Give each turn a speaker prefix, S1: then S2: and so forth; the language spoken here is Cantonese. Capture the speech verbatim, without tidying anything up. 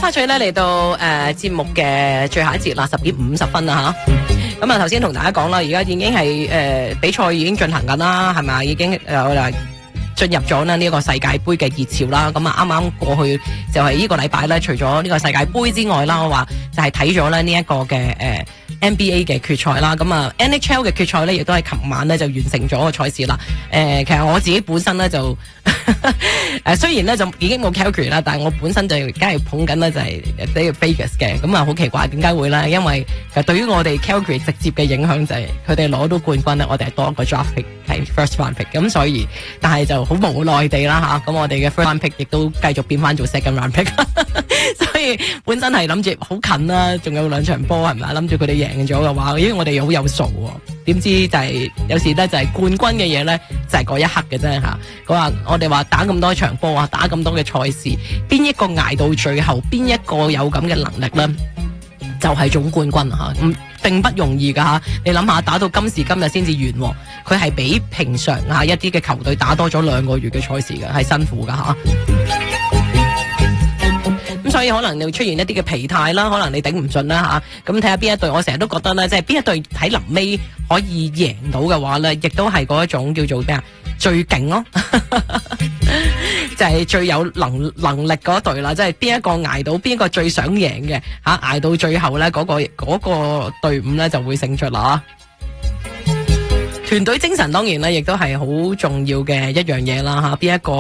S1: 快脆咧嚟到誒節目嘅最後一節啦，十點五十分啦吓。咁啊頭先同大家講啦，而家已經係誒、呃、比賽已經進行緊啦，係咪？已經誒我哋進入咗咧呢一個世界盃嘅熱潮啦。咁啊啱啱過去就係呢個禮拜咧，除咗呢個世界盃之外啦，我話就係睇咗咧呢一個嘅誒。呃N B A 嘅決賽啦，咁啊 N H L 嘅決賽咧，亦都係琴晚咧就完成咗個賽事啦。誒、呃，其實我自己本身咧就誒，雖然咧就已經冇 Calgary 啦，但係我本身就梗係捧緊咧就係呢個 Vegas 嘅。咁啊，好奇怪點解會咧？因為其實對於我哋 Calgary 直接嘅影響就係佢哋攞到冠軍咧，我哋係多一個 draft pick 係 first round pick。咁所以，但係就好無奈地啦吓，咁我哋嘅 first round pick 亦都繼續變翻做 second round pick。所以本身係諗住好近啦，仲有兩場波係咪？諗住佢哋贏贏咗嘅話，因為我哋好有數喎，點知就係、是、有時咧就係冠軍嘅嘢咧就係、是、嗰一刻嘅啫吓。佢話我哋話打咁多場波啊，打咁多嘅賽事，邊一個捱到最後，邊一個有咁嘅能力咧，就係、是、總冠軍吓，咁並不容易噶吓。你諗下，打到今時今日先至完，佢係比平常吓一啲嘅球隊打多咗兩個月嘅賽事嘅，係辛苦噶吓。咁所以可能你會出現一啲嘅疲態啦，可能你頂唔順啦吓。咁睇下邊一隊，我成日都覺得咧，即係邊一隊喺臨尾可以贏到嘅話咧，亦都係嗰一種叫做咩啊，最勁咯，就係最有能能力嗰隊啦。即係邊一個捱到，邊一個最想贏嘅吓，捱到最後咧，嗰個嗰個隊伍咧就會勝出啦。團隊精神當然咧，亦都係好重要嘅一樣嘢啦吓。邊一個